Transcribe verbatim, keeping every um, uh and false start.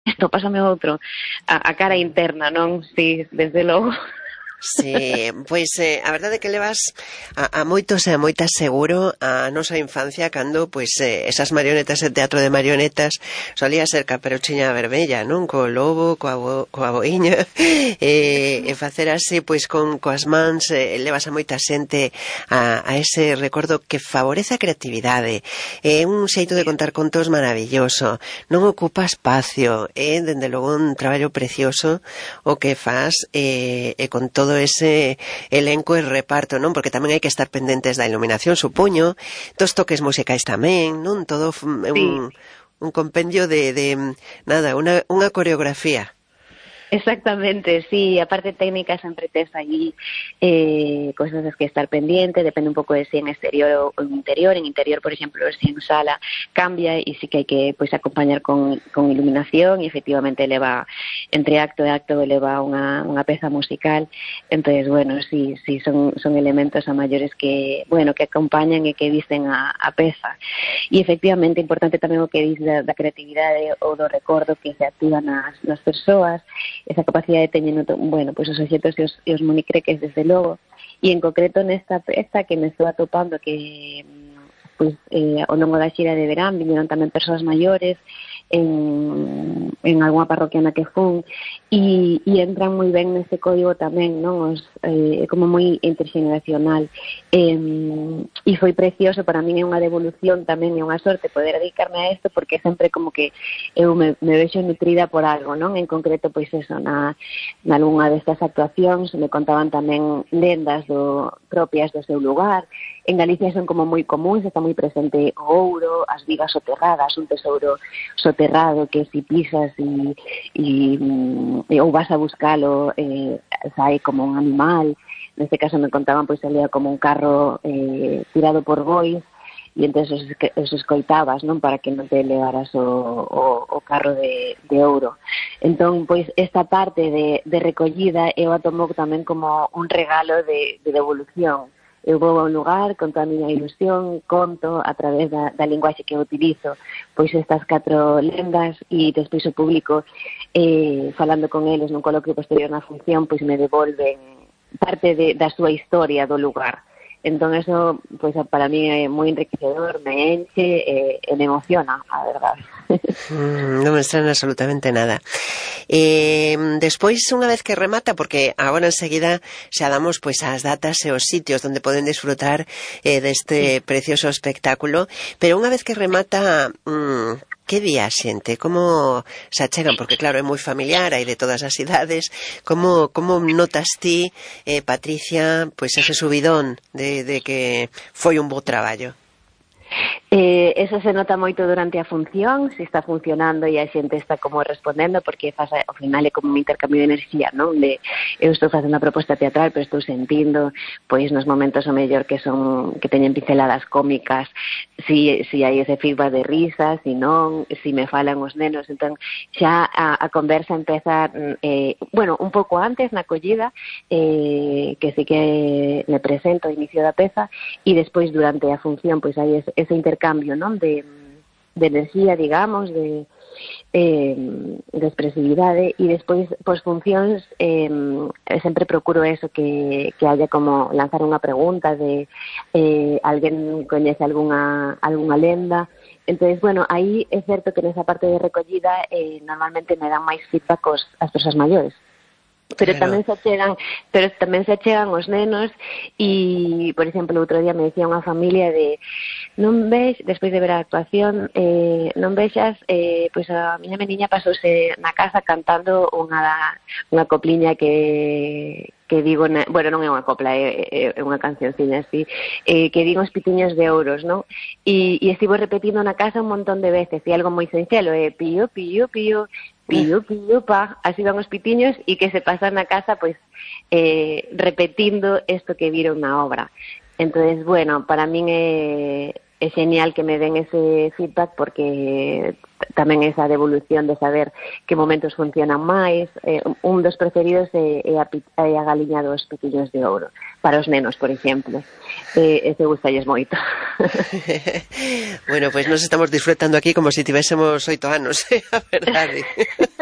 isto pásame outro, a, a cara interna, non? Si, desde logo. Sí, pois eh, a verdade é que levas a, a moitos e a moitas seguro a nosa infancia cando pois eh, esas marionetas de teatro de marionetas solía ser Caperuchiña Vermella, non? Co lobo, coa, bo, coa boiña e, e facer así pois con coas mans eh, levas a moita xente a, a ese recordo que favorece a creatividade, é un xeito de contar contos maravilloso, non ocupa espacio, é dende logo un traballo precioso o que faz e, e con todo ese elenco e reparto, non? Porque tamén hai que estar pendentes da iluminación, supoño, dos toques musicais tamén, non? Todo é Sí. un, un compendio de, de nada, unha, unha coreografía. Exactamente, sí, a parte técnica sempre tes aí eh, cosas das que estar pendiente, depende un pouco de si en exterior ou en interior. En interior, por exemplo, si en sala cambia e sí que hai que pois acompañar con, con iluminación e efectivamente leva, entre acto e acto leva unha, unha peza musical. Entonces, bueno, sí, sí, son, son elementos a maiores que, bueno, que acompañan e que dicen a, a peza. E efectivamente, importante tamén o que dice da, da creatividade ou do recordo que se activa nas, nas persoas, esa capacidade teñen, bueno, pois os obxetos e os, e os monicreques desde logo, e en concreto nesta peza que me estou atopando que pois eh, ao longo da xira de verán viñeron tamén persoas maiores en, en algunha parroquia na que fun e, e entran moi ben neste código tamén, non? Os, eh, como moi interxeneracional eh, e foi precioso, para min é unha devolución tamén, é unha sorte poder dedicarme a isto porque sempre como que eu me, me vexo nutrida por algo, non? En concreto, pois eso, na, na algunha destas actuacións me contaban tamén lendas do, propias do seu lugar. En Galicia son como moi comuns, está moi presente o ouro, as vigas soterradas, un tesouro soterrado que si pisas e, e, e ou vas a buscalo eh, sae como un animal. Neste caso me contaban pois salía como un carro eh, tirado por bois e entón os, os escoitabas, non, para que non te levaras o, o, o carro de, de ouro. Entón, pois, esta parte de, de recollida eu a tomo tamén como un regalo de, de devolución. Eu vou a un lugar, conto a miña ilusión, conto a través da, da linguaxe que eu utilizo pois estas catro lendas e despois o público eh, falando con eles nun coloquio posterior na función pois me devolven parte de, da súa historia do lugar. Entón eso pois para mí é moi enriquecedor, me enche e, e me emociona, a verdade. Mm, non me extraña absolutamente nada. Eh, despois, unha vez que remata, porque agora enseguida xa damos pois as datas e os sitios onde poden disfrutar eh, deste sí. precioso espectáculo, pero unha vez que remata, mm, que di a xente? Como se achegan? Porque claro, é moi familiar, hai de todas as idades. Como, como notas ti, eh, Patricia, pois ese subidón de, de que foi un bo traballo? Eh, eso se nota moito durante a función, se está funcionando e a xente está como respondendo, porque faz, ao final é como un intercambio de enerxía, non? De, eu estou facendo a proposta teatral, pero estou sentindo, pois nos momentos o mellor que son que teñen pinceladas cómicas, si, si hai ese feedback de risa, si non, si me falan os nenos, entón xa a, a conversa empeza, eh, bueno, un pouco antes na acollida, eh, que sí que me presento ao inicio da peza, e despois durante a función, pois hai ese, ese intercambio, non? De, de enerxía, digamos, de, eh, de expresividade, e despois, pois, funcións, eh, sempre procuro eso, que, que haya como lanzar unha pregunta de eh, alguén coñece algunha, algunha lenda. Entonces, bueno, aí é certo que nesa parte de recollida eh, normalmente me dan máis feedback os, as persoas maiores. Pero claro. tamén se achegan, pero tamén se achegan os nenos e, por exemplo, outro día me decía unha familia de non ves, despois de ver a actuación, eh, non vexas, eh, pois a miña meniña pasouse na casa cantando unha, unha copliña que que digo, na, bueno, non é unha copla, é, é unha cancionciña así, eh, que digo os pitiños de ouros, non? E, e estivo repetindo na casa un montón de veces, e algo moi sencillo, é pío, pío, pío, pío, pío, pa, así van os pitiños, e que se pasan na casa, pois, eh, repetindo isto que viron na obra. Entonces, bueno, para min é, é genial que me den ese feedback, porque tamén esa devolución de saber que momentos funcionan máis. Eh, un dos preferidos é, é, a, é a galiña dos pitiños de ouro, para os nenos, por exemplo. eh, ese gustalles moito. Bueno, pois pues nos estamos disfrutando aquí como se si tivésemos oito anos, a verdade.